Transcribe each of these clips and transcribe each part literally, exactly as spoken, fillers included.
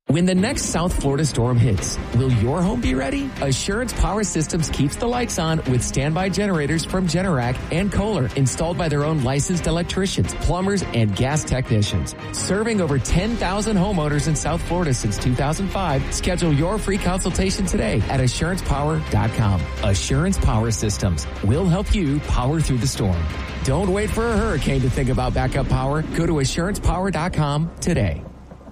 When the next South Florida storm hits, will your home be ready? Assurance Power Systems keeps the lights on with standby generators from Generac and Kohler, installed by their own licensed electricians, plumbers, and gas technicians. Serving over ten thousand homeowners in South Florida since two thousand five, schedule your free consultation today at assurance power dot com. Assurance Power Systems will help you power through the storm. Don't wait for a hurricane to think about backup power. Go to assurance power dot com today.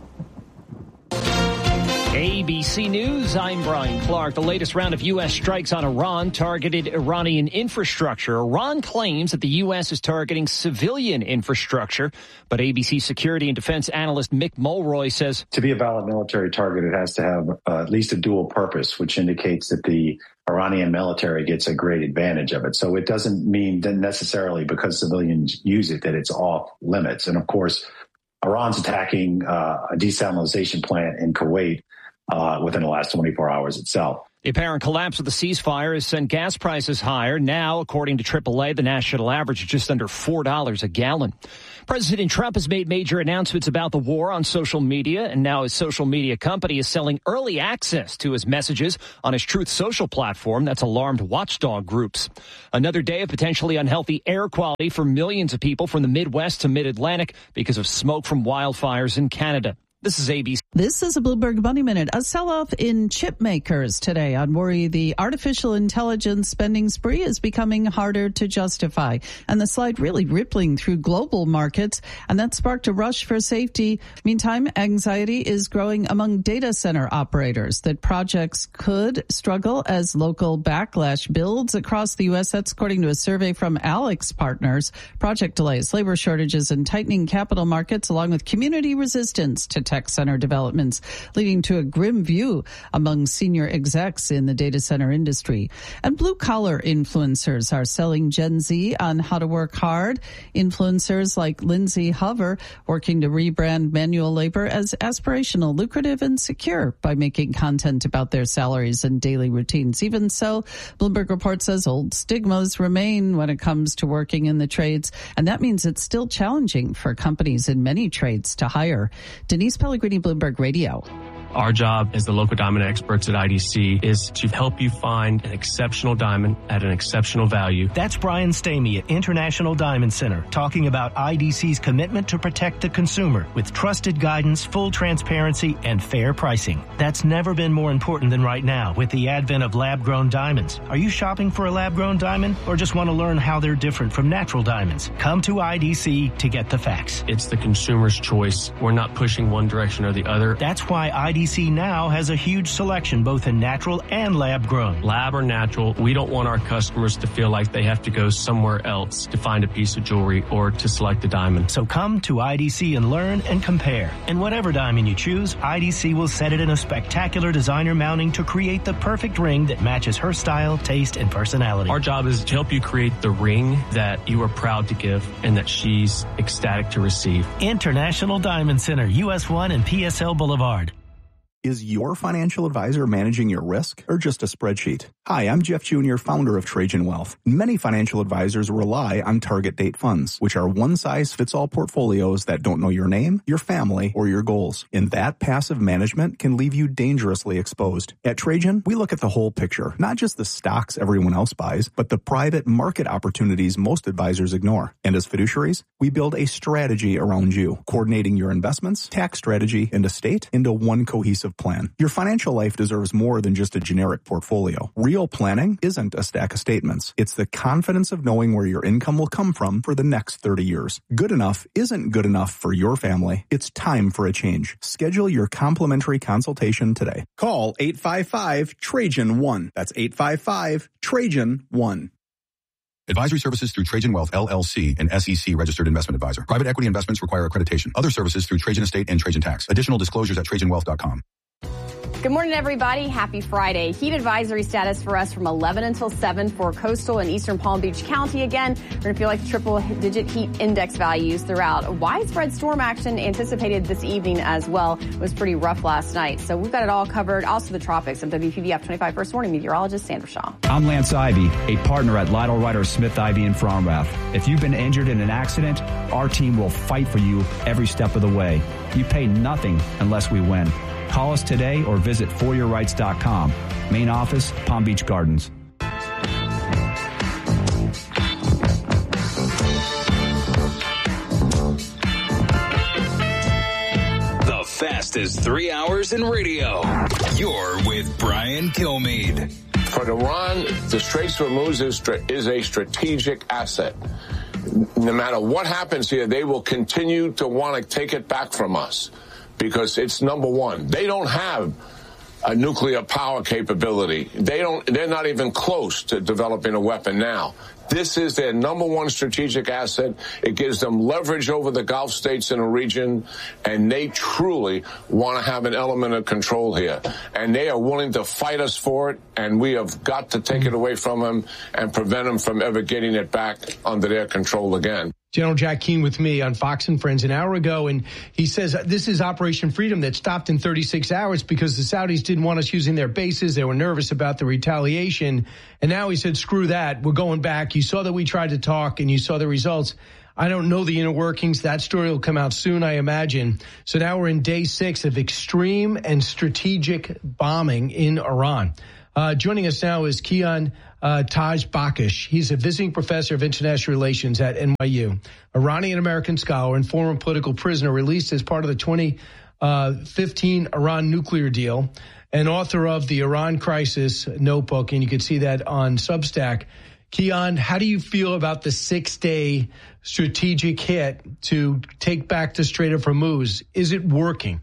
A B C News, I'm Brian Clark. The latest round of U S strikes on Iran targeted Iranian infrastructure. Iran claims that the U S is targeting civilian infrastructure, but A B C security and defense analyst Mick Mulroy says, to be a valid military target, it has to have uh, at least a dual purpose, which indicates that the Iranian military gets a great advantage of it. So it doesn't mean that necessarily because civilians use it that it's off limits. And of course, Iran's attacking uh, a desalination plant in Kuwait Uh, within the last twenty-four hours itself. The apparent collapse of the ceasefire has sent gas prices higher. Now, according to triple A, the national average is just under four dollars a gallon. President Trump has made major announcements about the war on social media, and now his social media company is selling early access to his messages on his Truth Social platform that's alarmed watchdog groups. Another day of potentially unhealthy air quality for millions of people from the Midwest to Mid-Atlantic because of smoke from wildfires in Canada. This is A B C. This is a Bloomberg Money Minute. A sell-off in chip makers today on worry the artificial intelligence spending spree is becoming harder to justify. And the slide really rippling through global markets, and that sparked a rush for safety. Meantime, anxiety is growing among data center operators that projects could struggle as local backlash builds across the U S. That's according to a survey from Alex Partners. Project delays, labor shortages, and tightening capital markets, along with community resistance to tech center developments, leading to a grim view among senior execs in the data center industry. And blue-collar influencers are selling Gen Z on how to work hard. Influencers like Lindsay Hover working to rebrand manual labor as aspirational, lucrative, and secure by making content about their salaries and daily routines. Even so, Bloomberg Report says old stigmas remain when it comes to working in the trades, and that means it's still challenging for companies in many trades to hire. Denise Pellegrini, Bloomberg Radio. Our job as the local diamond experts at I D C is to help you find an exceptional diamond at an exceptional value. That's Brian Stamey at International Diamond Center talking about I D C's commitment to protect the consumer with trusted guidance, full transparency, and fair pricing. That's never been more important than right now with the advent of lab-grown diamonds. Are you shopping for a lab-grown diamond or just want to learn how they're different from natural diamonds? Come to I D C to get the facts. It's the consumer's choice. We're not pushing one direction or the other. That's why I D C now has a huge selection both in natural and lab-grown. Lab or natural, we don't want our customers to feel like they have to go somewhere else to find a piece of jewelry or to select a diamond. So come to I D C and learn and compare. And whatever diamond you choose, I D C will set it in a spectacular designer mounting to create the perfect ring that matches her style, taste, and personality. Our job is to help you create the ring that you are proud to give and that she's ecstatic to receive. International Diamond Center, U S one and P S L Boulevard. Is your financial advisor managing your risk or just a spreadsheet? Hi, I'm Jeff Junior, founder of Trajan Wealth. Many financial advisors rely on target date funds, which are one-size-fits-all portfolios that don't know your name, your family, or your goals. And that passive management can leave you dangerously exposed. At Trajan, we look at the whole picture, not just the stocks everyone else buys, but the private market opportunities most advisors ignore. And as fiduciaries, we build a strategy around you, coordinating your investments, tax strategy, and estate into one cohesive plan. Your financial life deserves more than just a generic portfolio. Real planning isn't a stack of statements. It's the confidence of knowing where your income will come from for the next thirty years. Good enough isn't good enough for your family. It's time for a change. Schedule your complimentary consultation today. Call eight five five Trajan one. That's eight five five Trajan one. Advisory services through Trajan Wealth, L L C, an S E C registered investment advisor. Private equity investments require accreditation. Other services through Trajan Estate and Trajan Tax. Additional disclosures at trajan wealth dot com. Good morning, everybody. Happy Friday. Heat advisory status for us from eleven until seven for coastal and eastern Palm Beach County. Again, we're going to feel like triple-digit heat index values throughout. Widespread storm action anticipated this evening as well. It was pretty rough last night. So we've got it all covered. Also the tropics. I'm W P B F twenty-five First Warning meteorologist Sandra Shaw. I'm Lance Ivy, a partner at Lytle Ryder Smith Ivy in Fromrath. If you've been injured in an accident, our team will fight for you every step of the way. You pay nothing unless we win. Call us today or visit for your rights dot com. Main office, Palm Beach Gardens. The fastest three hours in radio. You're with Brian Kilmeade. For Iran, the Straits of Hormuz is, is a strategic asset. No matter what happens here, they will continue to want to take it back from us because it's number one. They don't have a nuclear power capability. They don't, they're not even close to developing a weapon now. This is their number one strategic asset. It gives them leverage over the Gulf states in the region, and they truly want to have an element of control here. And they are willing to fight us for it, and we have got to take it away from them and prevent them from ever getting it back under their control again. General Jack Keane with me on Fox and Friends an hour ago, and he says this is Operation Freedom that stopped in thirty-six hours because the Saudis didn't want us using their bases. They were nervous about the retaliation. And now he said, screw that. We're going back. You saw that we tried to talk, and you saw the results. I don't know the inner workings. That story will come out soon, I imagine. So now we're in day six of extreme and strategic bombing in Iran. Uh, joining us now is Kian uh, Taj Bakish. He's a visiting professor of international relations at N Y U, Iranian-American scholar and former political prisoner released as part of the twenty fifteen Iran nuclear deal, and author of the Iran Crisis Notebook, and you can see that on Substack. Kian, how do you feel about the six-day strategic hit to take back the Strait of Hormuz? Is it working?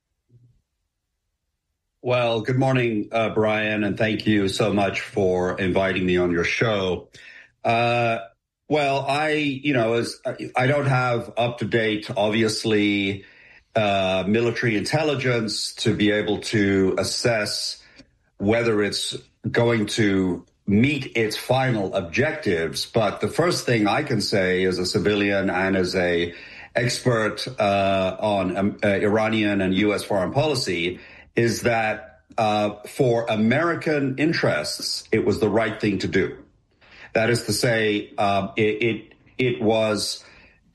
Well, good morning, uh, Brian, and thank you so much for inviting me on your show. Uh, well, I, you know, as I don't have up to date, obviously, uh, military intelligence to be able to assess whether it's going to meet its final objectives. But the first thing I can say as a civilian and as a expert uh, on um, uh, Iranian and U S foreign policy is that uh, for American interests, it was the right thing to do. That is to say, uh, it, it it was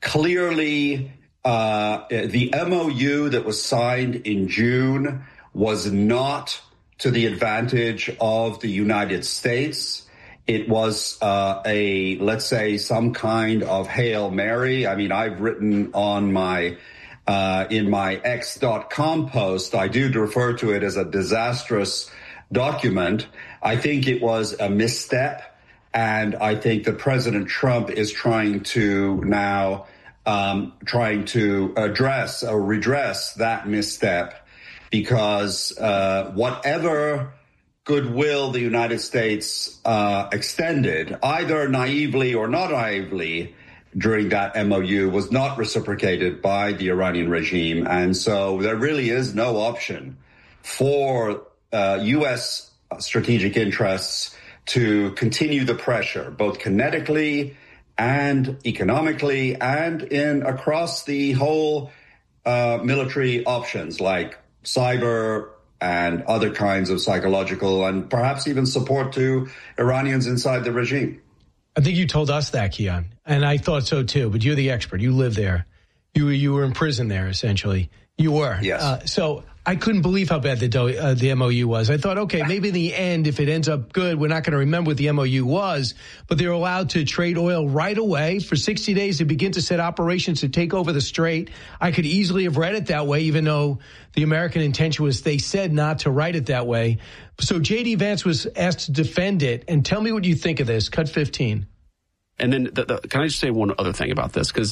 clearly uh, the M O U that was signed in June was not to the advantage of the United States. It was uh, a, let's say, some kind of Hail Mary. I mean, I've written on my Uh, in my X dot com post, I do refer to it as a disastrous document. I think it was a misstep, and I think that President Trump is trying to now um, trying to address or redress that misstep, because uh, whatever goodwill the United States uh, extended, either naively or not naively, during that M O U was not reciprocated by the Iranian regime. And so there really is no option for uh, U S strategic interests to continue the pressure, both kinetically and economically and in across the whole uh, military options like cyber and other kinds of psychological and perhaps even support to Iranians inside the regime. I think you told us that, Kian, and I thought so too. But you're the expert. You live there. You you were in prison there, essentially. You were. Yes. Uh, so I couldn't believe how bad the uh, the M O U was. I thought, okay, maybe in the end, if it ends up good, we're not going to remember what the M O U was. But they're allowed to trade oil right away for sixty days to begin to set operations to take over the strait. I could easily have read it that way, even though the American intention was they said not to write it that way. So J D Vance was asked to defend it. And tell me what you think of this. Cut fifteen. And then the, the, can I just say one other thing about this? Because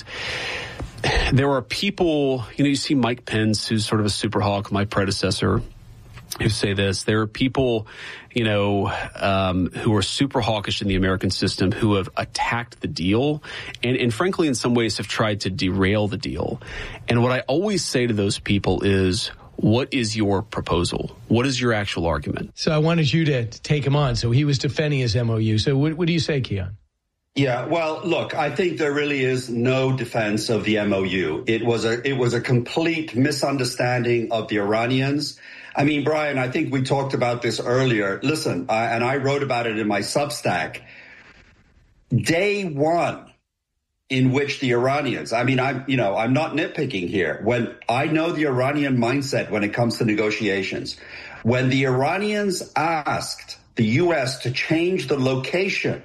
there are people, you know, you see Mike Pence, who's sort of a super hawk, my predecessor, who say this. There are people, you know, um, who are super hawkish in the American system who have attacked the deal and, and frankly, in some ways have tried to derail the deal. And what I always say to those people is, what is your proposal? What is your actual argument? So I wanted you to take him on. So he was defending his M O U. So what, what do you say, Kian? Yeah, well, look, I think there really is no defense of the M O U. It was a it was a complete misunderstanding of the Iranians. I mean, Brian, I think we talked about this earlier. Listen, uh, and I wrote about it in my Substack. Day one, in which the Iranians, I mean, I'm, you know, I'm not nitpicking here. When I know the Iranian mindset when it comes to negotiations, when the Iranians asked the U S to change the location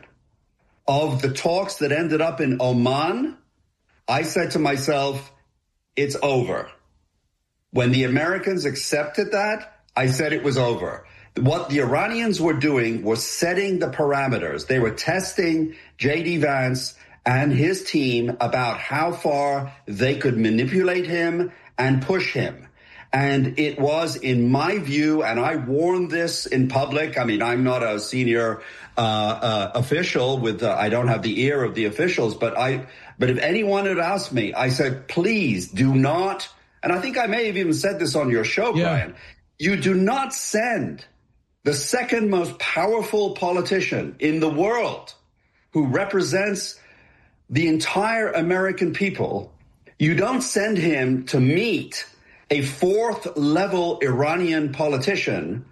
of the talks that ended up in Oman, I said to myself, it's over. When the Americans accepted that, I said it was over. What the Iranians were doing was setting the parameters. They were testing J D Vance and his team about how far they could manipulate him and push him. And it was, in my view, and I warned this in public. I mean, I'm not a senior uh, uh, official with, uh, I don't have the ear of the officials, but I, but if anyone had asked me, I said, please do not, and I think I may have even said this on your show, yeah. Brian, you do not send the second most powerful politician in the world who represents the entire American people, you don't send him to meet a fourth level Iranian politician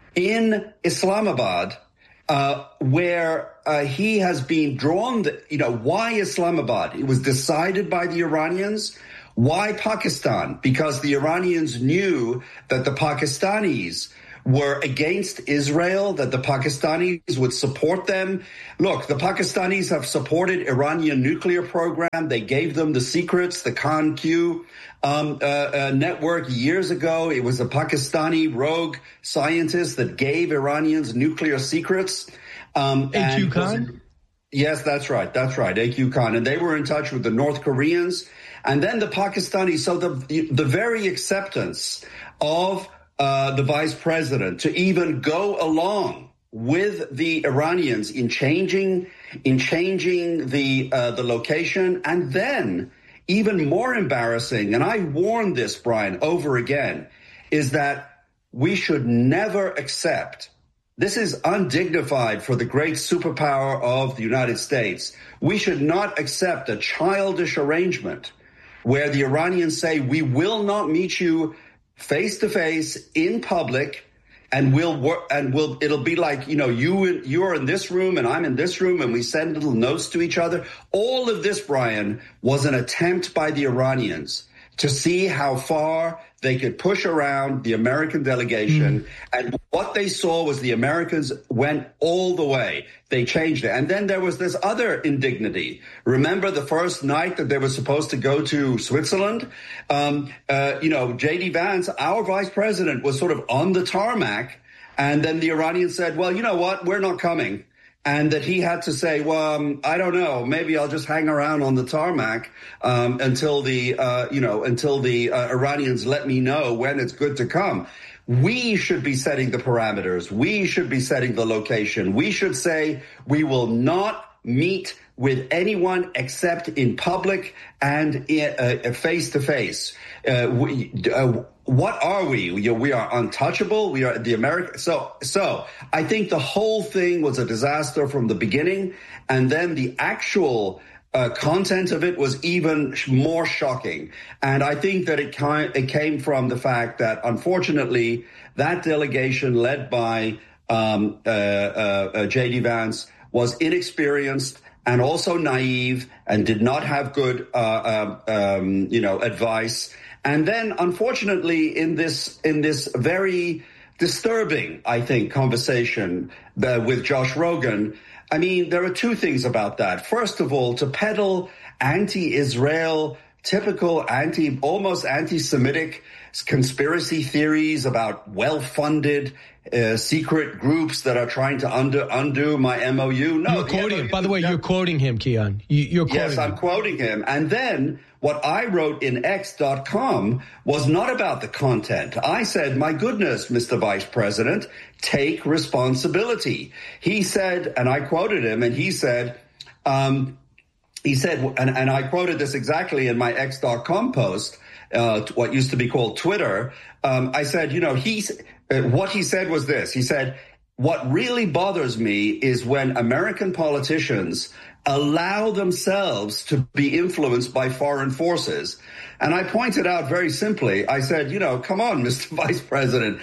in Islamabad, uh, where uh, he has been drawn, the, you know, why Islamabad? It was decided by the Iranians. Why Pakistan? Because the Iranians knew that the Pakistanis were against Israel, that the Pakistanis would support them. Look, the Pakistanis have supported Iranian nuclear program. They gave them the secrets, the Khan Q um, uh, uh, network years ago. It was a Pakistani rogue scientist that gave Iranians nuclear secrets. Um, A Q Khan? Yes, that's right. That's right. A Q Khan. And they were in touch with the North Koreans. And then the Pakistanis. So the the very acceptance of Uh, the vice president to even go along with the Iranians in changing in changing the uh, the location, and then even more embarrassing, and I warned this, Brian, over again, is that we should never accept. This is undignified for the great superpower of the United States. We should not accept a childish arrangement where the Iranians say, we will not meet you face to face in public, and we'll work, and we'll, it'll be like, you know, you, you're in this room and I'm in this room and we send little notes to each other. All of this, Brian, was an attempt by the Iranians to see how far they could push around the American delegation. Mm. And what they saw was the Americans went all the way. They changed it. And then there was this other indignity. Remember the first night that they were supposed to go to Switzerland? Um, uh, you know, J D Vance, our vice president, was sort of on the tarmac. And then the Iranians said, well, you know what? We're not coming. And that he had to say, well, um, I don't know, maybe I'll just hang around on the tarmac um, until the, uh, you know, until the uh, Iranians let me know when it's good to come. We should be setting the parameters. We should be setting the location. We should say we will not meet with anyone except in public and uh, face to face. Uh, we, uh, What are we? We are untouchable. We are the American. So, so I think the whole thing was a disaster from the beginning. And then the actual uh, content of it was even more shocking. And I think that it, kind, it came from the fact that, unfortunately, that delegation led by um, uh, uh, J D Vance was inexperienced and also naive and did not have good, uh, um, you know, advice. And then, unfortunately, in this in this very disturbing, I think, conversation uh, with Josh Rogan, I mean, there are two things about that. First of all, to peddle anti-Israel, typical anti, almost anti-Semitic conspiracy theories about well-funded uh, secret groups that are trying to undo, undo my M O U. No, you're quoting him. By the way, you're quoting him, Keon. You, you're quoting yes, I'm him. quoting him. And then what I wrote in X dot com was not about the content. I said, my goodness, Mister Vice President, take responsibility. He said, and I quoted him, and he said, um, he said, and, and I quoted this exactly in my X dot com post, uh, what used to be called Twitter. Um, I said, you know, he's, uh, what he said was this. He said, what really bothers me is when American politicians allow themselves to be influenced by foreign forces. And I pointed out very simply, I said, you know, come on, Mister Vice President,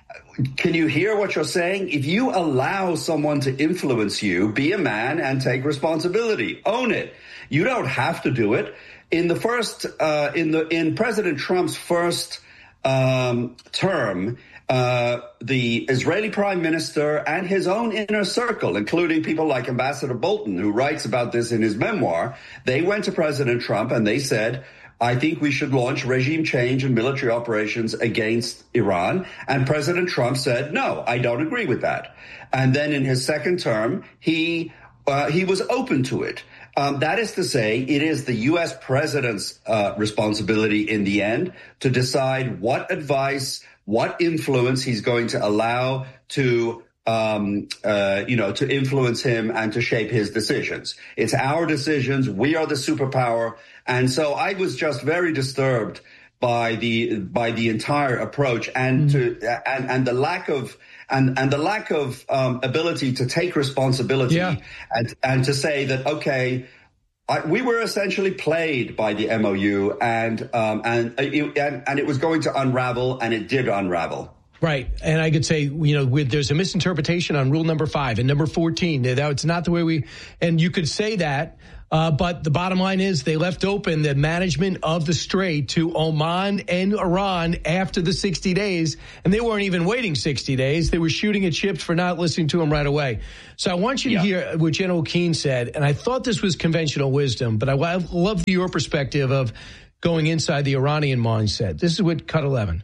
Can you hear what you're saying? If you allow someone to influence you, be a man and take responsibility. Own it. You don't have to do it. In the first, uh, in the in President Trump's first um, term, uh, the Israeli prime minister and his own inner circle, including people like Ambassador Bolton, who writes about this in his memoir, they went to President Trump and they said, I think we should launch regime change and military operations against Iran. And President Trump said, no, I don't agree with that. And then in his second term, he uh, he was open to it. Um, that is to say, it is the U S president's uh, responsibility in the end to decide what advice, what influence he's going to allow to Um, uh, you know, to influence him and to shape his decisions. It's our decisions. We are the superpower. And so I was just very disturbed by the by the entire approach and to and, and the lack of and, and the lack of um, ability to take responsibility yeah. and and to say that, OK, I, we were essentially played by the M O U and um, and, and and it was going to unravel, and it did unravel. Right. And I could say, you know, with, there's a misinterpretation on rule number five and number fourteen. That it's not the way we, and you could say that, uh, but the bottom line is they left open the management of the Strait to Oman and Iran after the sixty days. And they weren't even waiting sixty days. They were shooting at ships for not listening to them right away. So I want you to yeah. hear what General Keane said. And I thought this was conventional wisdom, but I, I love your perspective of going inside the Iranian mindset. This is what Cut eleven.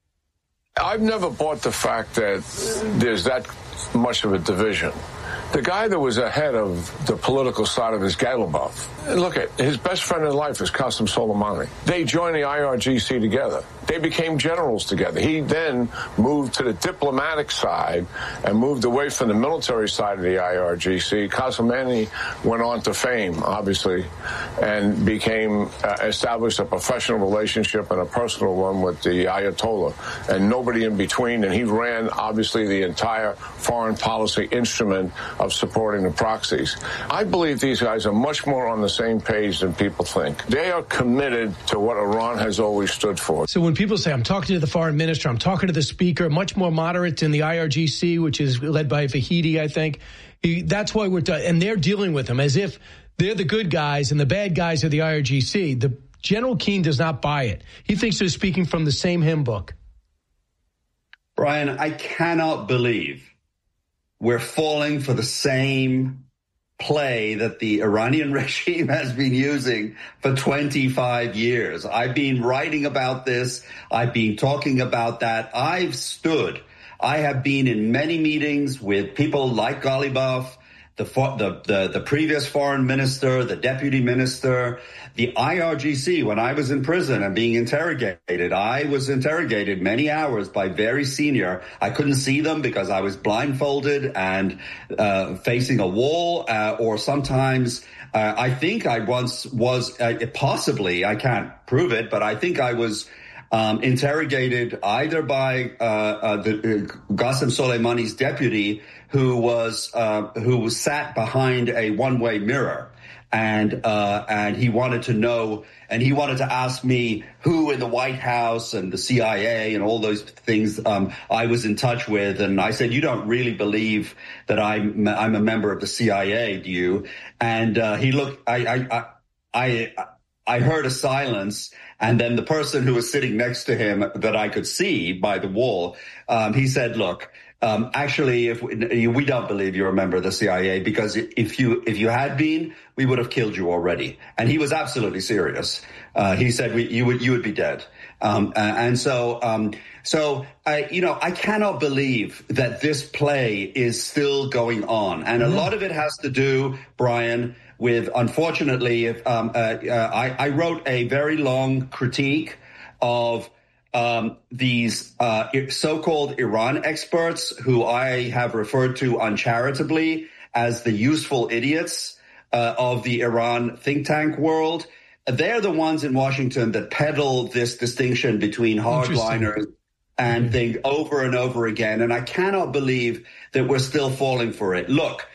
I've never bought the fact that there's that much of a division. The guy that was ahead of the political side of his Galibov, look at his best friend in life is Qasem Soleimani. They joined the I R G C together. They became generals together. He then moved to the diplomatic side and moved away from the military side of the I R G C. Soleimani went on to fame, obviously, and became uh, established a professional relationship and a personal one with the Ayatollah, and nobody in between. And he ran, obviously, the entire foreign policy instrument of supporting the proxies. I believe these guys are much more on the same page than people think. They are committed to what Iran has always stood for. So when people say, I'm talking to the foreign minister, I'm talking to the speaker, much more moderate than the I R G C, which is led by Vahidi, I think. He, that's why we're, and they're dealing with them as if they're the good guys and the bad guys are the I R G C. The General Keane does not buy it. He thinks they're speaking from the same hymn book. Brian, I cannot believe we're falling for the same play that the Iranian regime has been using for twenty-five years. I've been writing about this. I've been talking about that. I've stood. I have been in many meetings with people like Galibov, the, the, the, the previous foreign minister, the deputy minister, the I R G C. When I was in prison and being interrogated, I was interrogated many hours by very senior. I couldn't see them because I was blindfolded and uh, facing a wall, uh, or sometimes uh, I think I once was uh, possibly, I can't prove it, but I think I was Um, interrogated either by uh, uh, the uh, Qasem Soleimani's deputy, who was uh, who sat behind a one-way mirror, and uh, and he wanted to know, and he wanted to ask me who in the White House and the C I A and all those things um, I was in touch with, and I said, you don't really believe that I'm I'm a member of the C I A, do you? And uh, he looked, I I I. I I heard a silence, and then the person who was sitting next to him that I could see by the wall, um, he said, look, um, actually, if we, we don't believe you're a member of the C I A, because if you if you had been, we would have killed you already. And he was absolutely serious. Uh, he said we, you would you would be dead. Um, and so, um, so I, you know, I cannot believe that this play is still going on. And a lot of it has to do, Brian, with, unfortunately, um, uh, uh, I, I wrote a very long critique of um, these uh, so-called Iran experts who I have referred to uncharitably as the useful idiots uh, of the Iran think tank world. They're the ones in Washington that peddle this distinction between hardliners and mm-hmm. think over and over again. And I cannot believe that we're still falling for it. Look,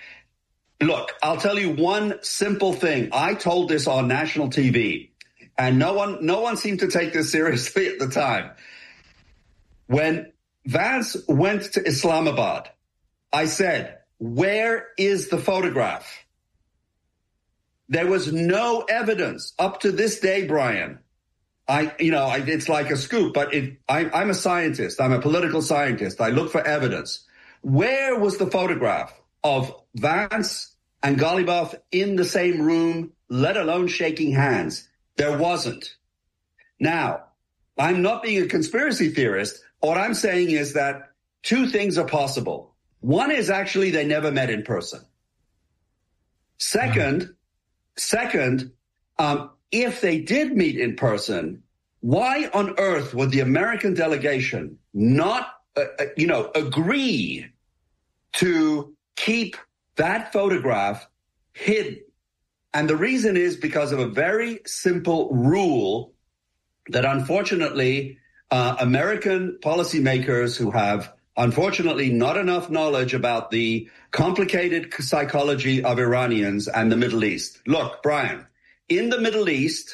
look, I'll tell you one simple thing. I told this on national T V, and no one, no one seemed to take this seriously at the time. When Vance went to Islamabad. I said, where is the photograph? There was no evidence up to this day, Brian. I, you know, I, it's like a scoop, but it, I, I'm a scientist. I'm a political scientist. I look for evidence. Where was the photograph of Vance and Ghalibaf in the same room, let alone shaking hands? There wasn't. Now, I'm not being a conspiracy theorist. What I'm saying is that two things are possible. One is actually they never met in person. Second, mm-hmm. second, um, if they did meet in person, why on earth would the American delegation not, uh, uh, you know, agree to keep that photograph hidden? And the reason is because of a very simple rule that unfortunately uh, American policymakers who have unfortunately not enough knowledge about the complicated psychology of Iranians and the Middle East. Look, Brian, in the Middle East,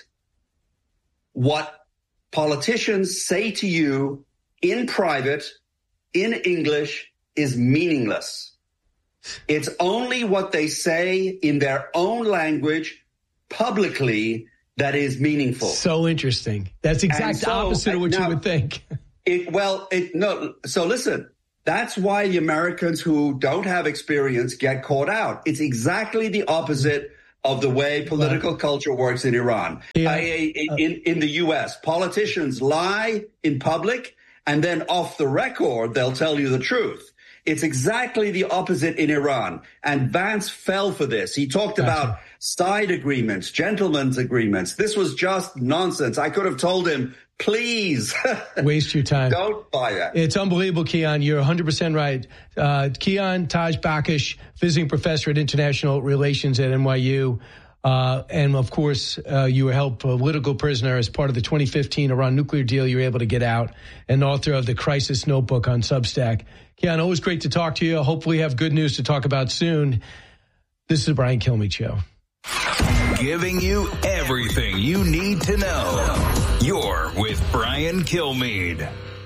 what politicians say to you in private, in English, is meaningless. It's only what they say in their own language publicly that is meaningful. So interesting. That's the exact so, opposite of what now, you would think. It, well, it, no. So listen, that's why the Americans who don't have experience get caught out. It's exactly the opposite of the way political right. culture works in Iran. Yeah. I, I, in, in the U S, politicians lie in public, and then off the record, they'll tell you the truth. It's exactly the opposite in Iran. And Vance fell for this. He talked gotcha. about side agreements, gentlemen's agreements. This was just nonsense. I could have told him, please. Waste your time. Don't buy that. It's unbelievable, Kian. You're one hundred percent right. Uh, Kian Taj Bakash, visiting professor at international relations at N Y U. Uh, and, of course, uh, you were held political prisoner as part of the twenty fifteen Iran nuclear deal. You were able to get out, and author of the Crisis Notebook on Substack. Kian, always great to talk to you. Hopefully have good news to talk about soon. This is the Brian Kilmeade Show. Giving you everything you need to know. You're with Brian Kilmeade.